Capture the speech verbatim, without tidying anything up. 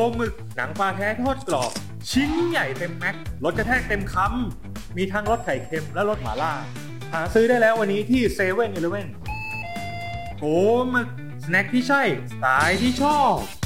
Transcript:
หมึกหนังปลาแท้ทอดกรอบชิ้นใหญ่เต็มแม็กรสกระแทกเต็มคำมีทั้งรสไข่เค็มและรสหม่าล่าหาซื้อได้แล้ววันนี้ที่เซเว่นอีเลฟเว่นโกหมึกสแน็คที่ใช่สไตล์ที่ชอบ